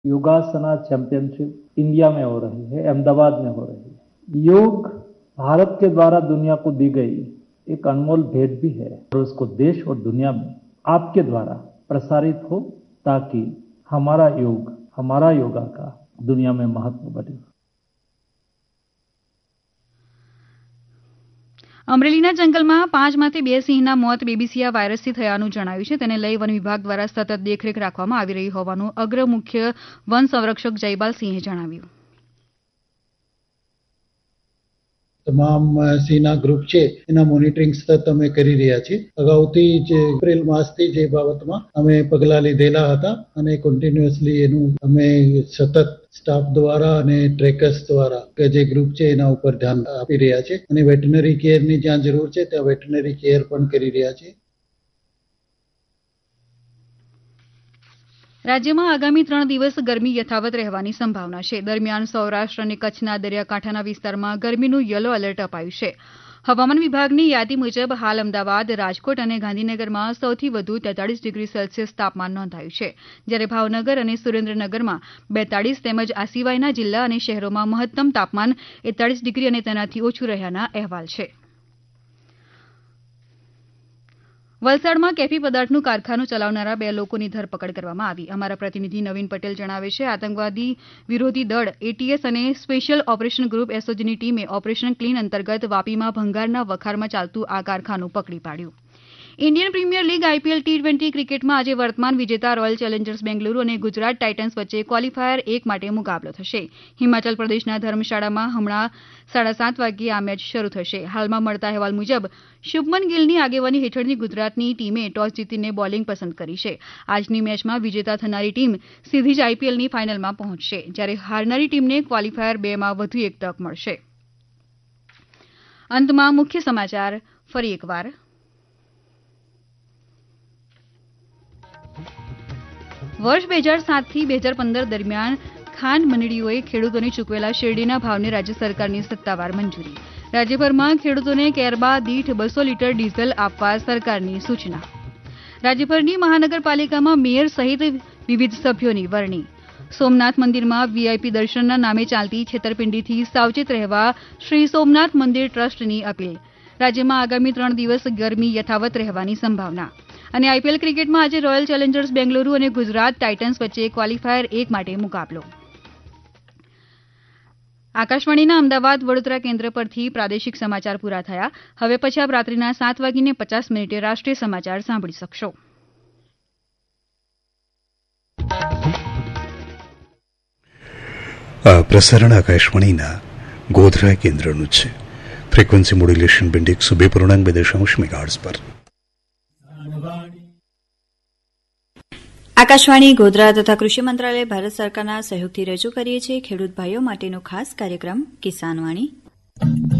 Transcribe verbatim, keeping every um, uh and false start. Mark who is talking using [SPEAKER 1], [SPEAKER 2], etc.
[SPEAKER 1] योगासना championship India में हो रही है, अहमदाबाद में हो रही है। योग भारत के द्वारा दुनिया को दी गई एक अनमोल भेंट भी है और उसको देश और दुनिया में आपके द्वारा प्रसारित हो ताकि हमारा योग, हमारा योगा का दुनिया में महत्व बढ़े।
[SPEAKER 2] અમરેલીના જંગલમાં પાંચમાંથી બે સિંહના મોત બેબીસિયા વાયરસથી થયાનું જણાવ્યું છે. તેને લઈ વન વિભાગ દ્વારા સતત દેખરેખ રાખવામાં આવી રહી હોવાનું અગ્ર મુખ્ય વન સંરક્ષક જયપાલ સિંહે જણાવ્યું.
[SPEAKER 3] તમામ સિંહના ગ્રુપ છે એના મોનિટરિંગ સતત અમે કરી રહ્યા છીએ. અગાઉથી જ એપ્રિલ માસથી જે બાબતમાં અમે પગલાં લીધેલા હતા અને કન્ટિન્યુઅસલી એનું અમે સતત સ્ટાફ દ્વારા અને ટ્રેકર્સ દ્વારા કે જે ગ્રુપ છે એના ઉપર ધ્યાન આપી રહ્યા છે અને વેટનરી કેરની જ્યાં જરૂર છે ત્યાં વેટનરી કેર પણ કરી રહ્યા છે.
[SPEAKER 2] રાજ્યમાં આગામી ત્રણ દિવસ ગરમી યથાવત રહેવાની સંભાવના છે. દરમિયાન સૌરાષ્ટ્ર અને કચ્છના દરિયાકાંઠાના વિસ્તારમાં ગરમીનું યલો એલર્ટ અપાયું છે. હવામાન વિભાગની યાદી મુજબ હાલ અમદાવાદ, રાજકોટ અને ગાંધીનગરમાં સૌથી વધુ તેતાળીસ ડિગ્રી સેલ્સિયસ તાપમાન નોંધાયું છે, જ્યારે ભાવનગર અને સુરેન્દ્રનગરમાં બેતાળીસ તેમજ આ સિવાયના જિલ્લા અને શહેરોમાં મહત્તમ તાપમાન એકતાળીસ ડિગ્રી અને તેનાથી ઓછું રહ્યાના અહેવાલ છે. વલસાડમાં કેફી પદાર્થનું કારખાનું ચલાવનારા બે લોકોની ધરપકડ કરવામાં આવી. અમારા પ્રતિનિધિ નવીન પટેલ જણાવે છે, આતંકવાદી વિરોધી દળ એટીએસ અને સ્પેશિયલ ઓપરેશન ગ્રુપ એસઓજીની ટીમે ઓપરેશન ક્લીન અંતર્ગત વાપીમાં ભંગારના વખારમાં ચાલતું આ કારખાનું પકડી પાડ્યું. Indian premier league IPL T twenty ક્રિકેટમાં આજે વર્તમાન વિજેતા રોયલ ચેલેન્જર્સ બેંગલુરુ અને ગુજરાત ટાઇટન્સ વચ્ચે ક્વોલિફાયર એક માટે મુકાબલો થશે. હિમાચલ પ્રદેશના ધર્મશાળામાં હમણાં સાડા સાત વાગ્યે આ મેચ શરૂ થશે. હાલમાં મળતા અહેવાલ મુજબ શુભમન ગિલની આગેવાની હેઠળની ગુજરાતની ટીમે ટોસ જીતીને બોલિંગ પસંદ કરી છે. આજની મેચમાં વિજેતા થનારી ટીમ સીધી જ આઈપીએલની ફાઇનલમાં પહોંચશે, જ્યારે હારનારી ટીમને ક્વોલિફાયર બે માં વધુ એક તક મળશે. અંતમાં મુખ્ય સમાચાર ફરી એકવાર. વર્ષ બે હજાર સાતથી બે હજાર પંદર દરમિયાન ખાંડ મંડળીઓએ ખેડૂતોને ચૂકવેલા શેરડીના ભાવને રાજ્ય સરકારની સત્તાવાર મંજૂરી. રાજ્યભરમાં ખેડૂતોને કેરબા દીઠ બસો લીટર ડીઝલ આપવા સરકારની સૂચના. રાજ્યભરની મહાનગરપાલિકામાં મેયર સહિત વિવિધ સભ્યોની વરણી. સોમનાથ મંદિરમાં વીઆઈપી દર્શનના નામે ચાલતી છેતરપિંડીથી સાવચેત રહેવા શ્રી સોમનાથ મંદિર ટ્રસ્ટની અપીલ. રાજ્યમાં આગામી ત્રણ દિવસ ગરમી યથાવત રહેવાની સંભાવના. અને આઈપીએલ ક્રિકેટમાં આજે રોયલ ચેલેન્જર્સ બેંગલુરુ અને ગુજરાત ટાઇટન્સ વચ્ચે ક્વોલિફાયર એક માટે મુકાબલો. આકાશવાણીના અમદાવાદ વડોદરા કેન્દ્ર પરથી પ્રાદેશિક સમાચાર પૂરા થયા. હવે પછી આપ રાત્રિના સાત વાગીને પચાસ મિનિટે રાષ્ટ્રીય સમાચાર સાંભળી શકશો.
[SPEAKER 4] આ પ્રસારણ આકાશવાણીના ગોધરા કેન્દ્રનું છે. ફ્રીક્વન્સી મોડ્યુલેશન બેન્ડ એકસો બે પૂર્ણાંક બે દશાંશ મેગાહર્ટ્ઝ પર.
[SPEAKER 5] આકાશવાણી ગોધરા તથા કૃષિ મંત્રાલય ભારત સરકારના સહયોગથી રજૂ કરીએ છીએ ખેડૂત ભાઈઓ માટેનો ખાસ કાર્યક્રમ કિસાનવાણી.